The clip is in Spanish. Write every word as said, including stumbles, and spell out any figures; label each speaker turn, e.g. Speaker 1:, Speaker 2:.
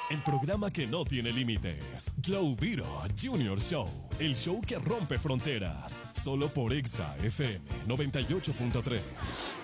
Speaker 1: el programa que no tiene límites. Glow Viro Junior Show, el show que rompe fronteras. Solo por Exa F M noventa y ocho punto tres.